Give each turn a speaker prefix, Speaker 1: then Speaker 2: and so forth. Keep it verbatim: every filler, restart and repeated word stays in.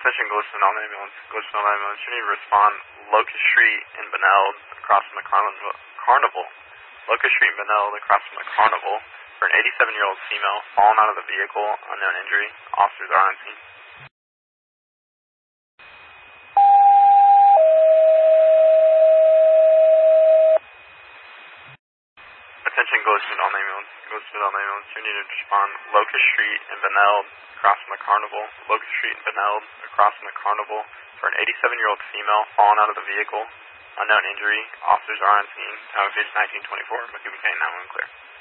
Speaker 1: Attention, Glitchfield ambulance. Glitchfield ambulance. You need to respond. Locust Street in Beneld, across from the carnival. Carnival. Locust Street in Beneld, across from the carnival, for an eighty-seven-year-old female fallen out of the vehicle, unknown injury. Officers are on scene. Attention, Glitchfield ambulance. Glitchfield ambulance. You need to respond. Locust Street in Beneld, across from the carnival. Locust Street in Beneld, across from the carnival, for an eighty-seven-year-old female fallen out of the vehicle, unknown injury. Officers are on scene. Time of page nineteen twenty-four. McCube County nine one one clear.